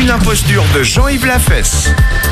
Une imposture de Jean-Yves Lafesse.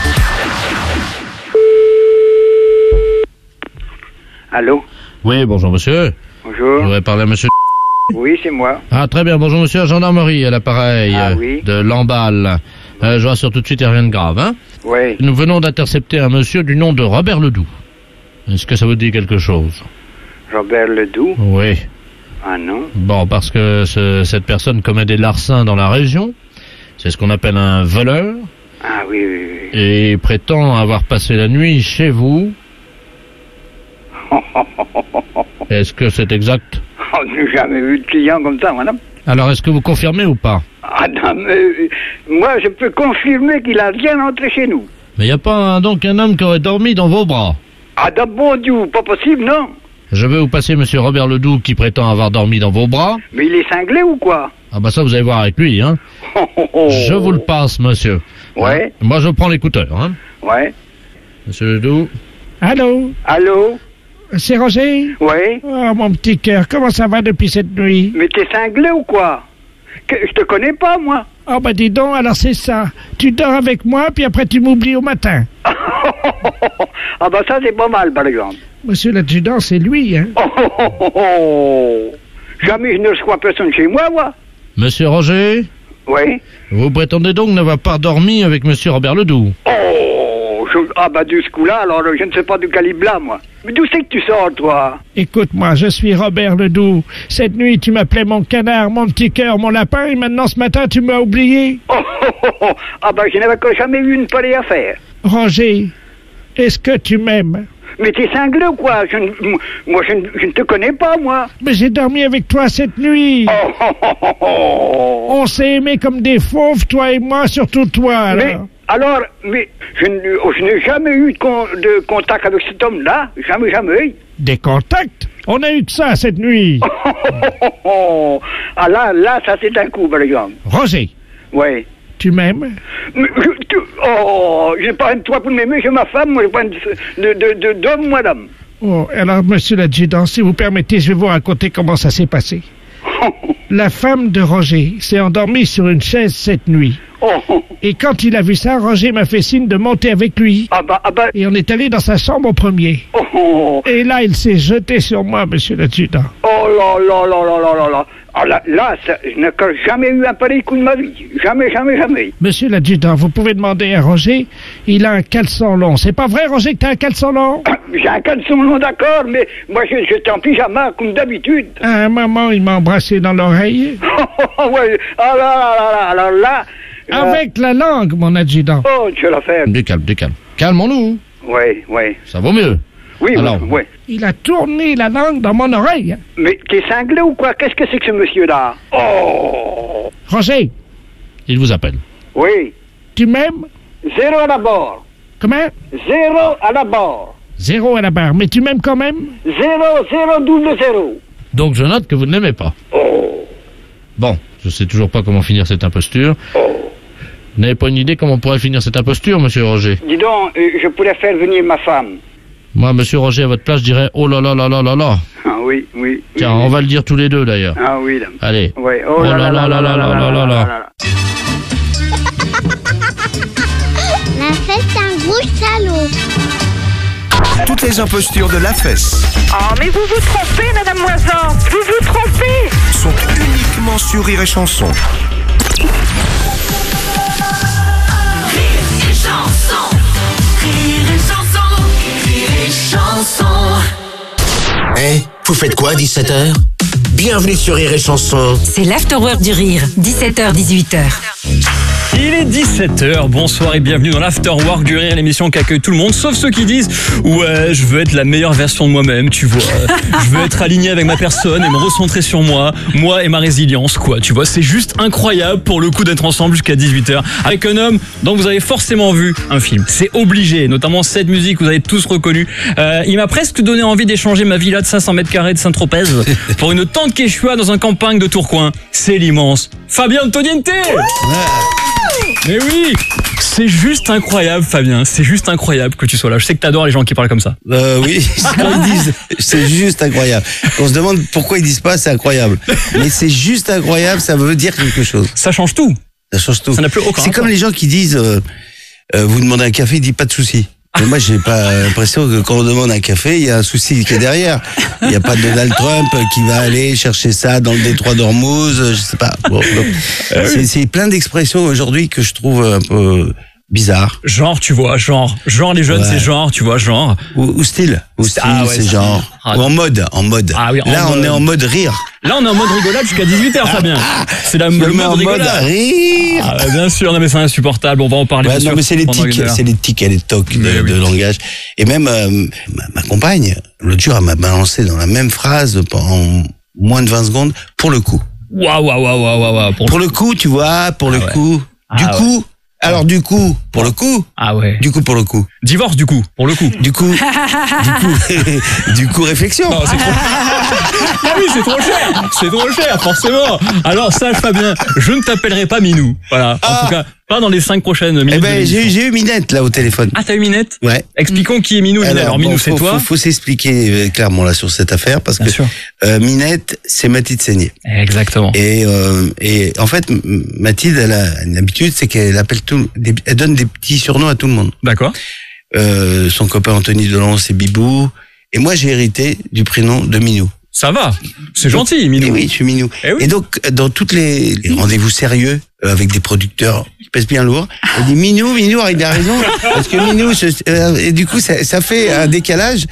Allô? Oui, bonjour monsieur. Bonjour. Je voudrais parler à monsieur. Oui, c'est moi. Ah, très bien, bonjour monsieur, gendarmerie à l'appareil Oui. de Lamballe. Je rassure tout de suite, il n'y a rien de grave, hein. Oui. Nous venons d'intercepter un monsieur du nom de Robert Ledoux. Est-ce que ça vous dit quelque chose? Robert Ledoux? Oui. Ah non? Bon, parce que cette personne commet des larcins dans la région. C'est ce qu'on appelle un voleur. Ah oui, oui, oui. Et prétend avoir passé la nuit chez vous. Est-ce que c'est exact? Oh, je n'ai jamais vu de client comme ça, madame. Alors, est-ce que vous confirmez ou pas? Ah non, mais moi, je peux confirmer qu'il a rien entré chez nous. Mais il n'y a pas donc un homme qui aurait dormi dans vos bras? Ah, de bon Dieu, pas possible, non? Je vais vous passer monsieur Robert Ledoux qui prétend avoir dormi dans vos bras. Mais il est cinglé ou quoi? Ah bah ça vous allez voir avec lui, hein. Je vous le passe, monsieur. Ouais. Moi je prends l'écouteur, hein. Ouais. Monsieur Ledoux. Allô? Allô? C'est Roger? Ouais. Oh, mon petit cœur, comment ça va depuis cette nuit? Mais t'es cinglé ou quoi? Je te connais pas, moi. Oh, bah dis donc, alors c'est ça. Tu dors avec moi, puis après tu m'oublies au matin. Ah bah ça, c'est pas mal, par exemple. Monsieur l'adjudant, c'est lui, hein? Jamais je ne reçois personne chez moi, moi. Monsieur Roger, Oui. vous prétendez donc n'avoir pas dormi avec monsieur Robert Ledoux? Ah bah du ce coup-là, alors je ne sais pas du calibre là, moi. Mais d'où c'est que tu sors, toi? Écoute-moi, je suis Robert Ledoux. Cette nuit, tu m'appelais mon canard, mon petit cœur, mon lapin, et maintenant ce matin, tu m'as oublié. Ah bah je n'avais jamais eu une pareille affaire. Roger, est-ce que tu m'aimes? Mais t'es cinglé ou quoi? Moi, je ne te connais pas, moi. Mais j'ai dormi avec toi cette nuit. On s'est aimés comme des fauves, toi et moi, surtout toi, alors. Mais je n'ai jamais eu de contact avec cet homme-là. Jamais. Des contacts? On a eu que ça cette nuit. Ah là, ça c'est un coup, par exemple. Roger. Oui. Tu m'aimes? Je n'ai pas de toi pour m'aimer, j'ai ma femme, moi j'ai pas d'homme, madame. Oh, alors, monsieur l'adjudant, si vous permettez, je vais vous raconter comment ça s'est passé. La femme de Roger s'est endormie sur une chaise cette nuit. Et quand il a vu ça, Roger m'a fait signe de monter avec lui. Ah bah. Et on est allé dans sa chambre au premier. Et là, il s'est jeté sur moi, monsieur l'adjudant. Oh là. Ah là, je n'ai jamais eu un pareil coup de ma vie. Jamais. Monsieur l'adjudant, vous pouvez demander à Roger, il a un caleçon long. C'est pas vrai, Roger, que t'as un caleçon long? J'ai un caleçon long, d'accord, mais moi j'étais en pyjama, comme d'habitude. À un moment, il m'a embrassé dans l'oreille. Ouais. Alors là... Avec la langue, mon adjudant. Oh, tu vas la faire. Du calme. Calmons-nous. Oui. Ça vaut mieux. Oui, alors, oui. Il a tourné la langue dans mon oreille. Mais t'es cinglé ou quoi? Qu'est-ce que c'est que ce monsieur-là? Oh! Roger. Il vous appelle. Oui. Tu m'aimes? 0 à la barre. Comment? 0 à la barre. 0 à la barre. Mais tu m'aimes quand même? 0, 0. Donc je note que vous ne l'aimez pas. Oh! Bon, je sais toujours pas comment finir cette imposture. Vous n'avez pas une idée comment on pourrait finir cette imposture, monsieur Roger? Dis donc, je pourrais faire venir ma femme. Moi, monsieur Roger, à votre place, je dirais oh là là. Ah oui. Tiens, on va le dire tous les deux, d'ailleurs. Ah oui, là. Allez. Oui. Oh là là. Lafesse, un gros salaud. Toutes les impostures de Lafesse Oh, mais vous vous trompez, Madame Moisan. Vous vous trompez. sont uniquement sur Rire et Chanson. Vous faites quoi à 17h? Bienvenue sur Rire et Chanson. C'est l'Afterwork du Rire, 17h-18h. Il est 17h, bonsoir et bienvenue dans l'Afterwork du Rire, l'émission qui accueille tout le monde, sauf ceux qui disent « Ouais, je veux être la meilleure version de moi-même, tu vois. Je veux être aligné avec ma personne et me recentrer sur moi et ma résilience, quoi. Tu vois, c'est juste incroyable pour le coup d'être ensemble jusqu'à 18h avec un homme dont vous avez forcément vu un film. C'est obligé, notamment cette musique, vous avez tous reconnu. Il m'a presque donné envie d'échanger ma villa de 500 mètres carrés de Saint-Tropez pour une tente quechua dans un campagne de Tourcoing. C'est l'immense Fabien Antoniente. Mais oui, c'est juste incroyable, Fabien. C'est juste incroyable que tu sois là. Je sais que t'adores les gens qui parlent comme ça. Oui, quand ils disent c'est juste incroyable. On se demande pourquoi ils disent pas c'est incroyable. Mais c'est juste incroyable, ça veut dire quelque chose. Ça change tout. Ça change tout. Ça n'a plus aucun C'est rapport. comme les gens qui disent, vous demandez un café, ils disent pas de souci. Mais moi, j'ai pas l'impression que quand on demande un café, il y a un souci qui est derrière. Il n'y a pas Donald Trump qui va aller chercher ça dans le détroit d'Ormuz, je sais pas. Bon, c'est plein d'expressions aujourd'hui que je trouve un peu bizarres. Genre, tu vois, genre les jeunes, Ouais. c'est genre, tu vois, genre. Ou style. Ah ouais, c'est style. genre. Ah. Ou en mode. Ah oui, en Là, on mode. est en mode rire. Là, on est en mode rigolade jusqu'à 18h, Fabien. C'est le Je me mets mode en mode rigolade. rire. Ah, bien sûr, non mais c'est insupportable, on va en parler. Ouais, bien non, sûr, mais c'est les pendant tics, une heure. c'est les tics et les tocs Mais oui. de langage. Et même ma compagne, l'autre jour, elle m'a balancé dans la même phrase pendant moins de 20 secondes, pour le coup. Waouh. Pour le coup, tu vois, pour le ouais. coup. Ah Du ouais. coup, alors du coup, pour le coup. Ah ouais. Du coup, pour le coup. Divorce du coup, pour le coup. Du coup, du coup, réflexion. Non, c'est trop... Ah oui, c'est trop cher, forcément. Alors sache Fabien, je ne t'appellerai pas Minou. Voilà, en tout cas, pas dans les 5 prochaines minutes. Eh de ben, l'émission. j'ai eu Minette, là, au téléphone. Ah, t'as eu Minette? Ouais. Expliquons qui est Minou. Alors Minou, bon, c'est toi. Faut s'expliquer clairement, là, sur cette affaire, parce Bien que sûr. Minette, c'est Mathilde Seigné. Exactement. Et en fait, Mathilde, elle a une habitude, c'est qu'elle appelle elle donne des petits surnoms à tout le monde. D'accord. Son copain Anthony Delon, c'est Bibou. Et moi, j'ai hérité du prénom de Minou. Ça va. C'est gentil, Minou. Et oui, je suis Minou. Eh oui. Et donc, dans toutes les rendez-vous sérieux, avec des producteurs qui pèsent bien lourd, on dit Minou, il a raison. Parce que Minou, et du coup, ça fait un décalage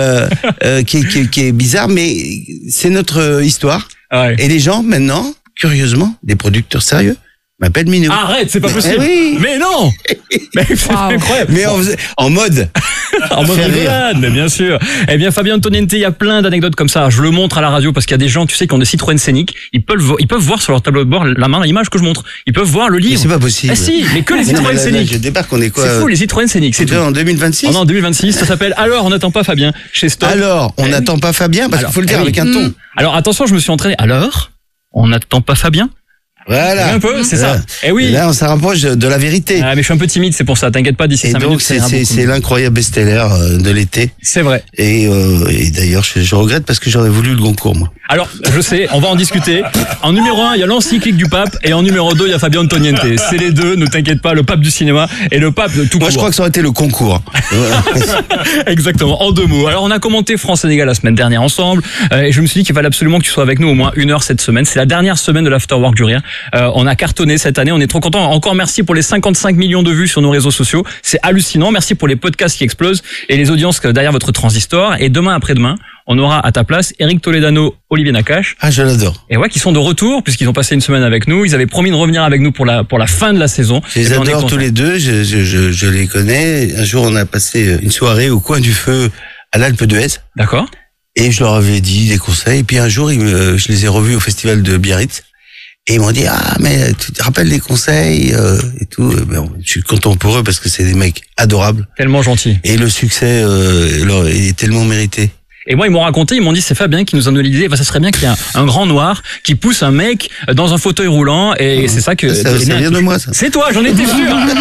qui est bizarre, mais c'est notre histoire. Ouais. Et les gens, maintenant, curieusement, des producteurs sérieux, m'appellent Minou. Arrête, c'est pas possible. Eh oui. Mais non. Mais c'est incroyable. Mais en mode. En mode Faire rire. rigolade, mais bien sûr. Eh bien, Fabien Antoniente, il y a plein d'anecdotes comme ça. Je le montre à la radio parce qu'il y a des gens, tu sais, qui ont des Citroën scéniques. Ils peuvent voir sur leur tableau de bord l'image que je montre. Ils peuvent voir le Mais livre. c'est pas possible. Ah si, mais que les Mais non, Citroën mais là, scéniques. je débarque, on est quoi C'est fou, les Citroën scéniques, c'est tout. en 2026 On est en 2026, ça s'appelle Alors, on n'attend pas Fabien, chez Stock. Alors, on n'attend pas Fabien, parce qu'il faut le dire oui. avec un ton. Alors, attention, je me suis entraîné. Alors, on n'attend pas Fabien? Voilà. Un peu, c'est ça. Là. Eh oui. Là, on se rapproche de la vérité. Ah, mais je suis un peu timide, c'est pour ça. T'inquiète pas, d'ici Et 5 donc, minutes, ça ira beaucoup c'est mieux. l'incroyable best-seller de l'été. C'est vrai. Et d'ailleurs, je regrette parce que j'aurais voulu le Goncourt, moi. Alors, je sais, on va en discuter. En numéro 1, il y a l'encyclique du pape, et en numéro 2, il y a Fabien Antoniente. C'est les deux, ne t'inquiète pas, le pape du cinéma et le pape de tout Moi, court. je crois que ça aurait été le concours. Exactement, en 2 mots. Alors, on a commenté France-Sénégal la semaine dernière ensemble, et je me suis dit qu'il fallait absolument que tu sois avec nous au moins 1 heure cette semaine. C'est la dernière semaine de l'Afterwork du Rire. On a cartonné cette année, on est trop contents. Encore merci pour les 55 millions de vues sur nos réseaux sociaux. C'est hallucinant. Merci pour les podcasts qui explosent et les audiences derrière votre transistor. Et demain après-demain, on aura à ta place Eric Toledano, Olivier Nakache. Ah, je l'adore. Et ouais, qui sont de retour puisqu'ils ont passé une semaine avec nous. Ils avaient promis de revenir avec nous pour la fin de la saison. Je les Et ben, on est adore contents. tous les deux, je les connais. Un jour, on a passé une soirée au coin du feu à l'Alpe d'Huez. D'accord. Et je leur avais dit des conseils. Et puis un jour, je les ai revus au festival de Biarritz. Et ils m'ont dit, ah, mais tu te rappelles des conseils et tout. Ben, je suis content pour eux parce que c'est des mecs adorables. Tellement gentil. Et le succès est tellement mérité. Et moi, ils m'ont raconté, ils m'ont dit, c'est Fabien qui nous a donné l'idée, ça serait bien qu'il y ait un grand noir qui pousse un mec dans un fauteuil roulant, et c'est ça que... Ça vient de moi, ça. C'est toi, j'en étais sûr.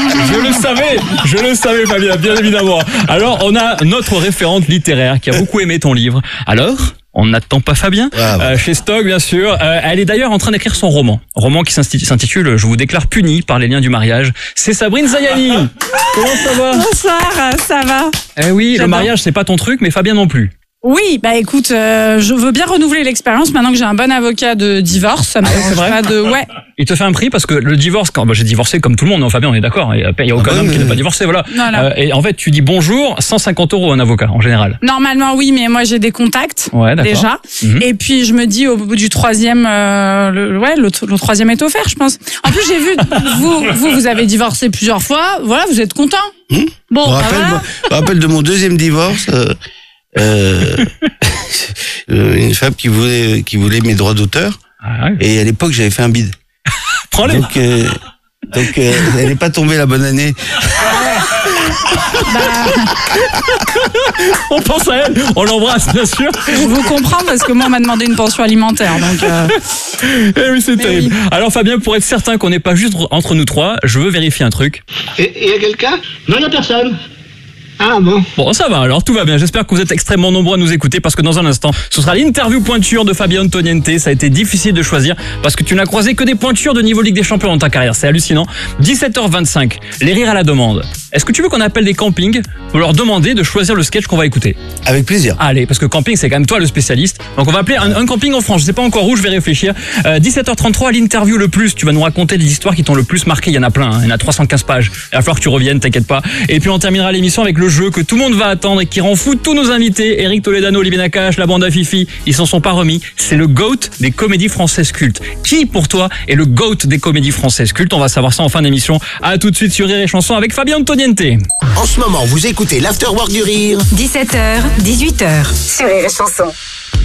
Je le savais, Fabien, bien évidemment. Alors, on a notre référente littéraire qui a beaucoup aimé ton livre. Alors, on n'attend pas Fabien, chez Stock, bien sûr. Elle est d'ailleurs en train d'écrire son roman qui s'intitule « Je vous déclare puni par les liens du mariage ». C'est Sabrine Zayani. Comment ça va? Bonsoir, ça va? Eh oui, J'adore. le mariage, c'est pas ton truc, mais Fabien non plus. Oui, bah écoute, je veux bien renouveler l'expérience maintenant que j'ai un bon avocat de divorce. Ça me dérange pas de... Ouais. Il te fait un prix parce que le divorce, j'ai divorcé comme tout le monde, non, Fabien, on est d'accord. Il y a aucun homme qui n'a pas divorcé, voilà. Et en fait, tu dis bonjour, 150 € un avocat, en général. Normalement, oui, mais moi j'ai des contacts. Ouais, d'accord. Déjà. Et puis je me dis au bout du troisième, le troisième est offert, je pense. En plus, j'ai vu, vous avez divorcé plusieurs fois. Voilà, vous êtes content. Bon, Je me rappelle de mon deuxième divorce. Une femme qui voulait mes droits d'auteur. Ah ouais. Et à l'époque, j'avais fait un bide. Prends-les. Donc, elle n'est pas tombée la bonne année. On pense à elle, on l'embrasse, bien sûr. Je vous comprends parce que moi, on m'a demandé une pension alimentaire. Donc, Eh oui, c'est terrible. oui. Alors, Fabien, pour être certain qu'on n'est pas juste entre nous trois, je veux vérifier un truc. Et y a quelqu'un? Non, y a personne. Ah bon? Bon, ça va alors, tout va bien. J'espère que vous êtes extrêmement nombreux à nous écouter parce que dans un instant, ce sera l'interview pointure de Fabien Antoniente. Ça a été difficile de choisir parce que tu n'as croisé que des pointures de niveau Ligue des Champions dans ta carrière. C'est hallucinant. 17h25, les rires à la demande. Est-ce que tu veux qu'on appelle des campings pour leur demander de choisir le sketch qu'on va écouter? Avec plaisir. Allez, parce que camping, c'est quand même toi le spécialiste. Donc on va appeler un camping en France. Je sais pas encore où, je vais réfléchir. 17h33, l'interview le plus. Tu vas nous raconter des histoires qui t'ont le plus marqué. Il y en a plein, hein. Il y en a 315 pages. Il va falloir que tu reviennes, t'inquiète pas. Et puis on terminera l'émission avec le jeu que tout le monde va attendre et qui rend fou tous nos invités. Eric Toledano, Olivier Nakache, la bande à Fifi. Ils s'en sont pas remis. C'est le GOAT des comédies françaises cultes. Qui, pour toi, est le GOAT des comédies françaises cultes? On va savoir ça en fin d'émission. À tout de suite sur Rire et Chanson avec Fabien Antoniente. En ce moment, vous écoutez l'Afterwork du Rire. 17h, 18h. Sur Rire et Chanson.